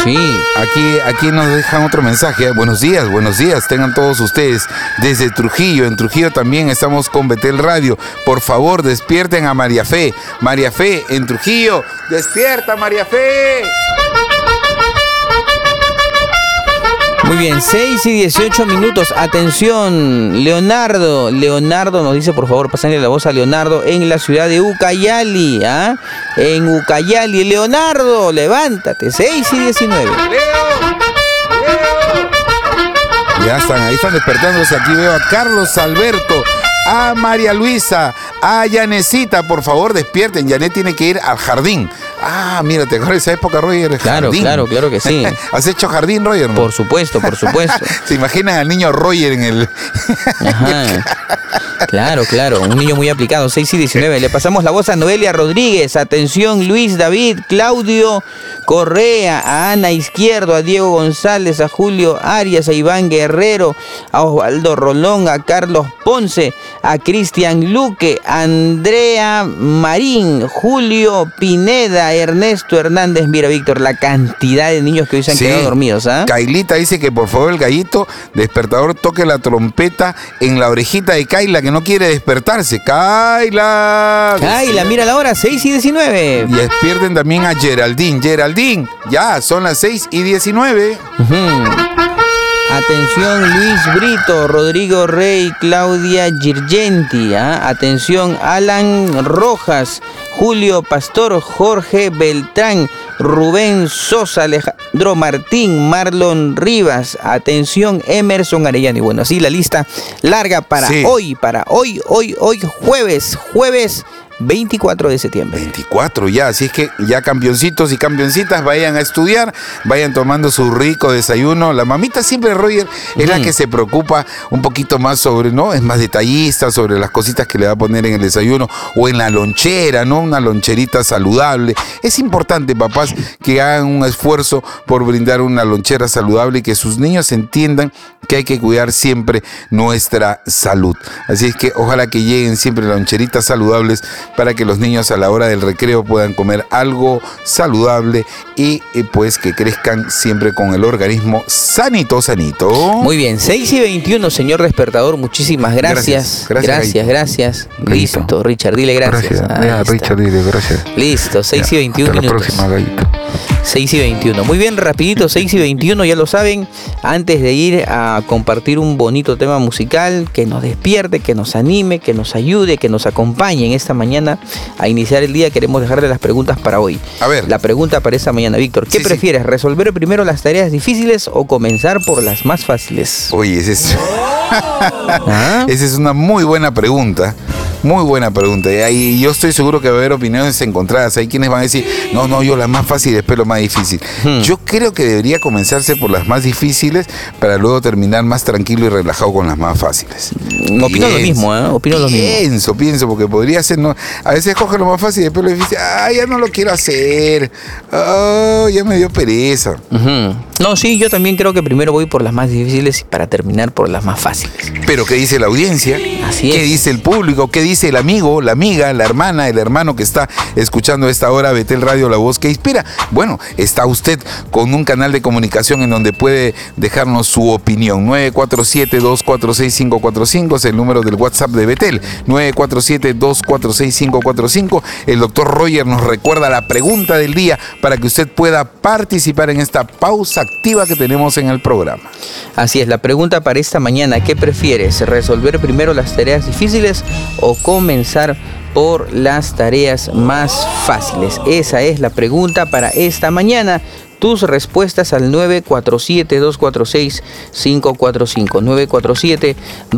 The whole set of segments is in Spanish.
Sí. Aquí nos dejan otro mensaje. Buenos días, tengan todos ustedes. Desde Trujillo, en Trujillo también estamos con Betel Radio. Por favor, despierten a María Fe. María Fe, en Trujillo, despierta María Fe. Muy bien, 6 y 18 minutos. Atención, Leonardo nos dice, por favor, pásenle la voz a Leonardo en la ciudad de Ucayali. En Ucayali, Leonardo, levántate. 6 y 19. Leo. Ya ahí están despertándose. Aquí veo a Carlos Alberto, a María Luisa, a Yanecita. Por favor, despierten. Yanet tiene que ir al jardín. Mira, ¿te acuerdas de esa época, Roger? Claro que sí. ¿Has hecho jardín, Roger? ¿No? Por supuesto. ¿Se imaginan al niño Roger en el...? Ajá. Claro, un niño muy aplicado. 6 y 19. Le pasamos la voz a Noelia Rodríguez. Atención, Luis David, Claudio Correa, a Ana Izquierdo, a Diego González, a Julio Arias, a Iván Guerrero, a Osvaldo Rolón, a Carlos Ponce, a Cristian Luque, a Andrea Marín, Julio Pineda, Ernesto Hernández. Mira, Víctor, la cantidad de niños que hoy se han quedado dormidos. Kailita dice que por favor el gallito despertador toque la trompeta en la orejita de Kaila, que no quiere despertarse. Kaila, mira la hora, 6 y 19. Y despierten también a Geraldine, ya son las 6 y 19. Atención, Luis Brito, Rodrigo Rey, Claudia Girgenti. Atención, Alan Rojas, Julio Pastor, Jorge Beltrán, Rubén Sosa, Alejandro Martín, Marlon Rivas. Atención, Emerson Arellano. Y bueno, así la lista larga para hoy, jueves 24 de septiembre. 24 ya, así es que ya campeoncitos y campeoncitas vayan a estudiar, vayan tomando su rico desayuno. La mamita siempre, Roger, es la que se preocupa un poquito más sobre, ¿no? Es más detallista sobre las cositas que le va a poner en el desayuno o en la lonchera, ¿no? Una loncherita saludable. Es importante, papás, que hagan un esfuerzo por brindar una lonchera saludable y que sus niños entiendan que hay que cuidar siempre nuestra salud. Así es que ojalá que lleguen siempre loncheritas saludables para que los niños a la hora del recreo puedan comer algo saludable y pues que crezcan siempre con el organismo sanito. Muy bien, 6 y 21, señor despertador, muchísimas gracias. Gracias. Listo, Richard, dile gracias. Richard, dile gracias. Listo, 6 y 21 hasta minutos. La próxima, gallito. 6 y 21. Muy bien, rapidito, 6 y 21, ya lo saben. Antes de ir a compartir un bonito tema musical que nos despierte, que nos anime, que nos ayude, que nos acompañe en esta mañana a iniciar el día, queremos dejarle las preguntas para hoy. A ver. La pregunta para esta mañana, Víctor. ¿Qué prefieres? ¿Resolver primero las tareas difíciles o comenzar por las más fáciles? Oye, esa es una muy buena pregunta. Muy buena pregunta. Y yo estoy seguro que va a haber opiniones encontradas. Hay quienes van a decir, no, yo la más fácil y después lo más difícil. Yo creo que debería comenzarse por las más difíciles para luego terminar más tranquilo y relajado con las más fáciles. Opino lo mismo. Pienso, porque podría ser, ¿no? A veces coge lo más fácil y después lo difícil. Ya no lo quiero hacer. Ya me dio pereza. No, sí, yo también creo que primero voy por las más difíciles y para terminar por las más fáciles. Pero ¿qué dice la audiencia? Así es. ¿Qué dice el público? ¿Qué dice el amigo, la amiga, la hermana, el hermano que está escuchando a esta hora Betel Radio, la voz que inspira? Bueno, está usted con un canal de comunicación en donde puede dejarnos su opinión. 947-246-545 es el número del WhatsApp de Betel. 947-246-545. El doctor Roger nos recuerda la pregunta del día para que usted pueda participar en esta pausa activa que tenemos en el programa. Así es, la pregunta para esta mañana, ¿qué prefieres? ¿Resolver primero las tareas difíciles o comenzar por las tareas más fáciles? Esa es la pregunta para esta mañana. Tus respuestas al 947-246-545.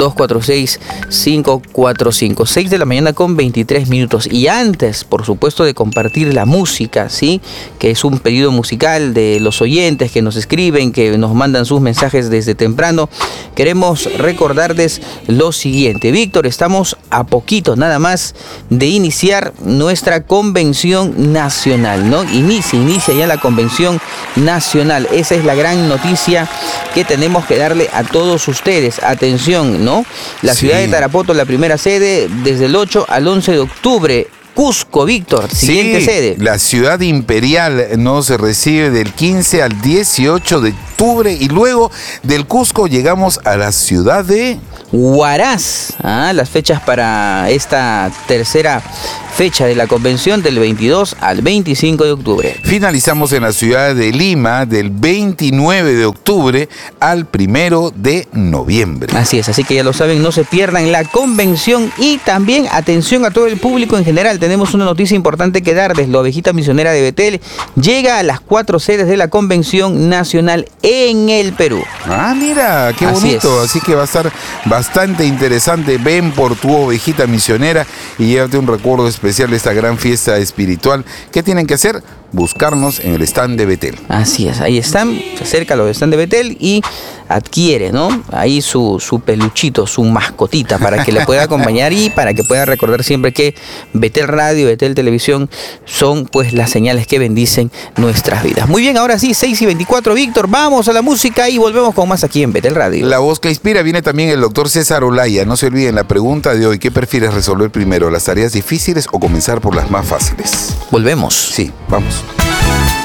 947-246-545. 6 de la mañana con 23 minutos. Y antes, por supuesto, de compartir la música, ¿sí? Que es un pedido musical de los oyentes que nos escriben, que nos mandan sus mensajes desde temprano. Queremos recordarles lo siguiente. Víctor, estamos a poquito nada más de iniciar nuestra convención nacional, ¿no? Inicia ya la convención nacional. Esa es la gran noticia que tenemos que darle a todos ustedes. Atención, ¿no? La ciudad de Tarapoto, la primera sede, desde el 8 al 11 de octubre. Cusco, Víctor, siguiente sede. La ciudad imperial nos recibe del 15 al 18 de octubre y luego del Cusco llegamos a la ciudad de Huaraz. Las fechas para esta tercera fecha de la convención del 22 al 25 de octubre. Finalizamos en la ciudad de Lima del 29 de octubre al 1 de noviembre. Así es, así que ya lo saben, no se pierdan la convención y también atención a todo el público en general. Tenemos una noticia importante que darles. La Ovejita Misionera de Betel llega a las 4 sedes de la convención nacional en el Perú. Mira, qué bonito. Así que va a estar bastante interesante. Ven por tu Ovejita Misionera y llévate un recuerdo especial de esta gran fiesta espiritual. ¿Qué tienen que hacer? Buscarnos en el stand de Betel. Así es, ahí están, se acerca a los stand de Betel y adquiere, ¿no? Ahí su peluchito, su mascotita para que le pueda acompañar y para que pueda recordar siempre que Betel Radio, Betel Televisión son pues las señales que bendicen nuestras vidas. Muy bien, ahora sí, 6:24, Víctor, vamos a la música y volvemos con más aquí en Betel Radio. La voz que inspira. Viene también el doctor César Olaya. No se olviden la pregunta de hoy: ¿qué prefieres resolver primero, las tareas difíciles o comenzar por las más fáciles? Volvemos. Sí, vamos.